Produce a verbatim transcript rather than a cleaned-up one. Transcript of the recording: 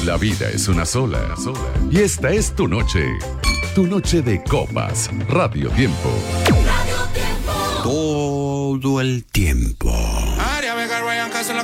La vida es una sola, sola. Y esta es tu noche. Tu noche de copas. Radio Tiempo. Todo el tiempo.